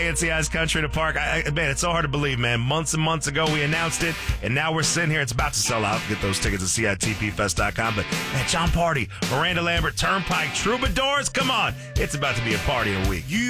Fancy Eyes Country in the Park. Man, it's so hard to believe, man. Months and months ago, we announced it, and now we're sitting here. It's about to sell out. Get those tickets at CITPfest.com. But, man, John Party, Miranda Lambert, Turnpike, Troubadours, come on. It's about to be a party in a week.